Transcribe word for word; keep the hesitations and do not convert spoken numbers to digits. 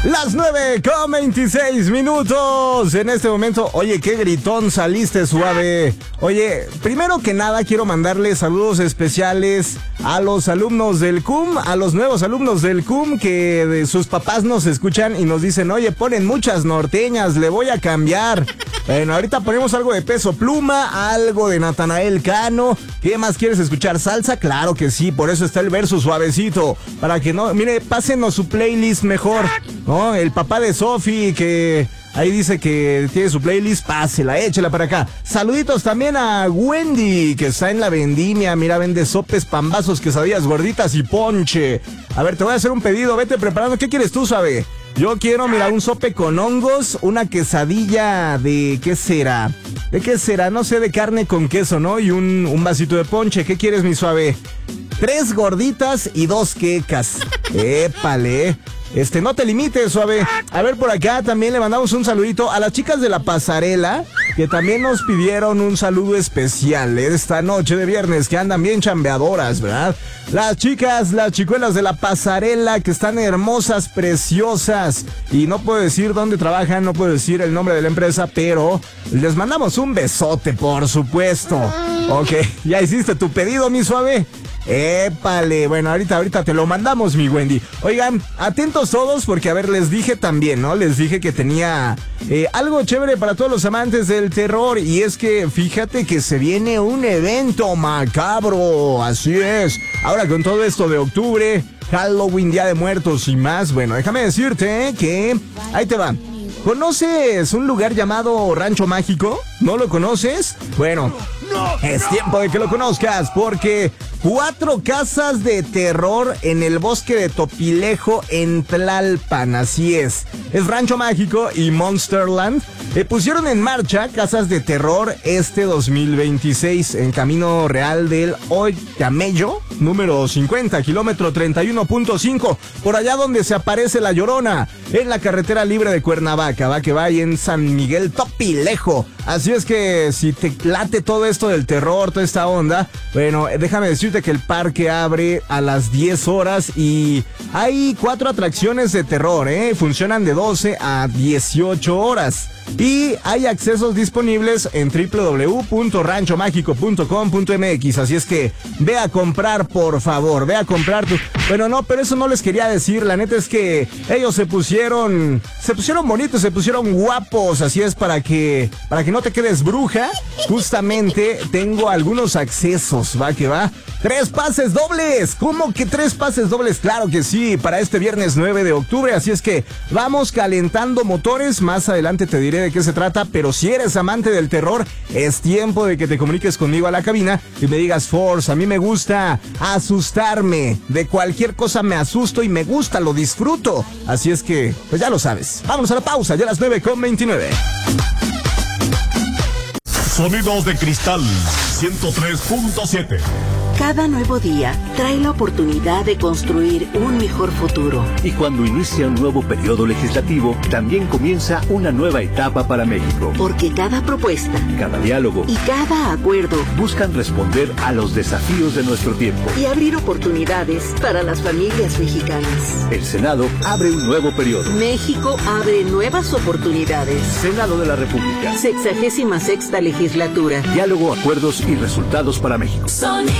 Las nueve con veintiséis minutos en este momento. Oye, qué gritón saliste, suave. Oye, primero que nada quiero mandarle saludos especiales a los alumnos del C U M, a los nuevos alumnos del C U M que de sus papás nos escuchan y nos dicen, oye, ponen muchas norteñas, le voy a cambiar. Bueno, ahorita ponemos algo de Peso Pluma, algo de Natanael Cano. ¿Qué más quieres escuchar? ¿Salsa? Claro que sí, por eso está el verso suavecito. Para que no, mire, pásenos su playlist mejor, ¿no? El papá de Sofi que ahí dice que tiene su playlist, pásela, échela para acá. Saluditos también a Wendy, que está en la vendimia. Mira, vende sopes, pambazos, quesadillas gorditas y ponche. A ver, te voy a hacer un pedido, vete preparando. ¿Qué quieres tú, sabe? Yo quiero, mira, un sope con hongos, una quesadilla de, ¿qué será? ¿De qué será? No sé, de carne con queso, ¿no? Y un, un vasito de ponche. ¿Qué quieres, mi suave? Tres gorditas y dos quecas. Épale. Este, no te limites, suave. A ver, por acá también le mandamos un saludito a las chicas de la pasarela, que también nos pidieron un saludo especial esta noche de viernes, que andan bien chambeadoras, ¿verdad? Las chicas, las chicuelas de la pasarela, que están hermosas, preciosas, y no puedo decir dónde trabajan, no puedo decir el nombre de la empresa, pero les mandamos un besote, por supuesto. Ok, ¿ya hiciste tu pedido, mi suave? Épale, bueno, ahorita, ahorita te lo mandamos, mi Wendy. Oigan, atentos todos porque, a ver, les dije también, ¿no? Les dije que tenía eh, algo chévere para todos los amantes del terror. Y es que, fíjate que se viene un evento macabro, así es. Ahora con todo esto de octubre, Halloween, Día de Muertos y más, bueno, déjame decirte eh, que ahí te va. ¿Conoces un lugar llamado Rancho Mágico? ¿No lo conoces? Bueno, es tiempo de que lo conozcas porque cuatro casas de terror en el bosque de Topilejo en Tlalpan, así es. Es Rancho Mágico y Monsterland. Eh, pusieron en marcha casas de terror este dos mil veintiséis en Camino Real del Oyamello, número cincuenta, kilómetro treinta y uno punto cinco, por allá donde se aparece La Llorona, en la carretera libre de Cuernavaca, va que va ahí en San Miguel Topilejo. Así es que si te late todo esto del terror, toda esta onda, bueno, déjame decirte que el parque abre a las diez horas y hay cuatro atracciones de terror, ¿eh? Funcionan de doce a dieciocho horas. Y hay accesos disponibles en doble u doble u doble u punto rancho mágico punto com punto m x. Así es que ve a comprar, por favor, ve a comprar tu... Bueno, no, pero eso no les quería decir. La neta es que ellos se pusieron, se pusieron bonitos, se pusieron guapos. Así es, para que, para que no te quedes bruja. Justamente tengo algunos accesos, va que va. Tres pases dobles. ¿Cómo que tres pases dobles? Claro que sí, para este viernes nueve de octubre. Así es que vamos calentando motores. Más adelante te diré de qué se trata, pero si eres amante del terror, es tiempo de que te comuniques conmigo a la cabina y me digas, Force, a mí me gusta asustarme, de cualquier cosa me asusto y me gusta, lo disfruto, así es que, pues ya lo sabes. Vámonos a la pausa, ya a las nueve con veintinueve. Sonidos de Cristal ciento tres punto siete. Cada nuevo día trae la oportunidad de construir un mejor futuro. Y cuando inicia un nuevo periodo legislativo, también comienza una nueva etapa para México. Porque cada propuesta, cada diálogo y cada acuerdo buscan responder a los desafíos de nuestro tiempo y abrir oportunidades para las familias mexicanas. El Senado abre un nuevo periodo. México abre nuevas oportunidades. Senado de la República. Sexagésima sexta legislatura. Diálogo, acuerdos y resultados para México. Sonidos